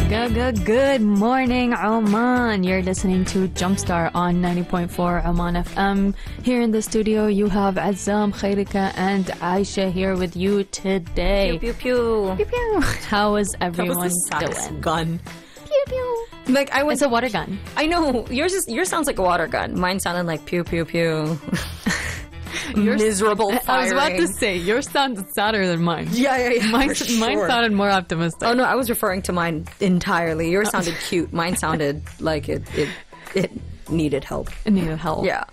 Good morning, Oman. You're listening to Jumpstart on 90.4 Oman FM. Here in the studio, you have Azam, Khairika, and Aisha here with you today. Pew, pew, pew. Pew, pew. How is everyone That was the saddest doing? gun. Pew, pew. Like I It's a water gun. I know yours sounds like a water gun. Mine sounded like pew pew pew. Miserable firing. I was about to say, yours sounded sadder than mine. Yeah. Mine for sure. sounded more optimistic. Oh no, I was referring to mine entirely. Yours sounded cute. Mine sounded like it needed help. It needed help. Yeah.